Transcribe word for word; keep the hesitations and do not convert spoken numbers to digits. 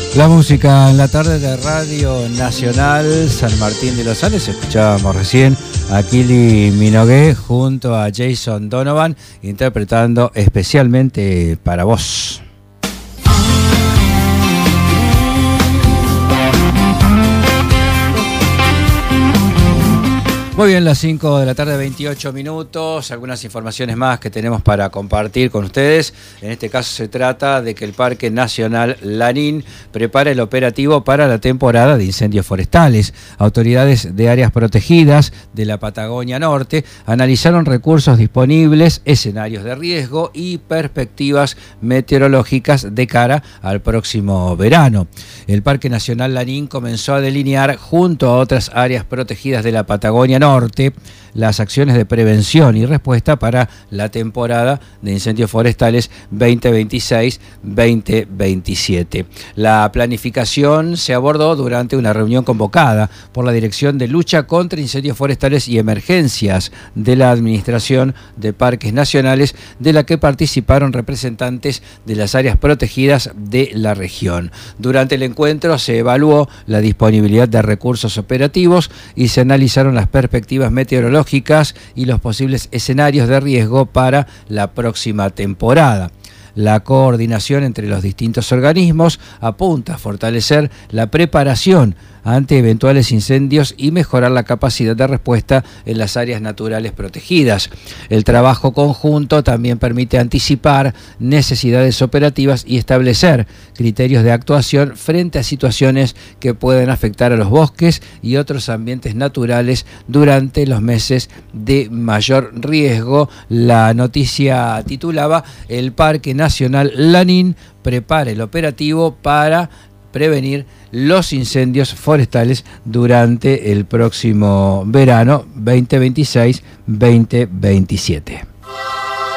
La música en la tarde de Radio Nacional San Martín de los Andes. Escuchábamos recién a Kylie Minogue junto a Jason Donovan interpretando Especialmente para Vos. Muy bien, las cinco de la tarde, veintiocho minutos, algunas informaciones más que tenemos para compartir con ustedes. En este caso se trata de que el Parque Nacional Lanín prepara el operativo para la temporada de incendios forestales. Autoridades de áreas protegidas de la Patagonia Norte analizaron recursos disponibles, escenarios de riesgo y perspectivas meteorológicas de cara al próximo verano. El Parque Nacional Lanín comenzó a delinear junto a otras áreas protegidas de la Patagonia Norte Norte, las acciones de prevención y respuesta para la temporada de incendios forestales veinte veintiséis veinte veintisiete. La planificación se abordó durante una reunión convocada por la Dirección de Lucha contra Incendios Forestales y Emergencias de la Administración de Parques Nacionales, de la que participaron representantes de las áreas protegidas de la región. Durante el encuentro se evaluó la disponibilidad de recursos operativos y se analizaron las perspectivas meteorológicas y los posibles escenarios de riesgo para la próxima temporada. La coordinación entre los distintos organismos apunta a fortalecer la preparación ante eventuales incendios y mejorar la capacidad de respuesta en las áreas naturales protegidas. El trabajo conjunto también permite anticipar necesidades operativas y establecer criterios de actuación frente a situaciones que pueden afectar a los bosques y otros ambientes naturales durante los meses de mayor riesgo. La noticia titulaba: el Parque Nacional Lanín prepara el operativo para prevenir los incendios forestales durante el próximo verano veinte veintiséis veinte veintisiete.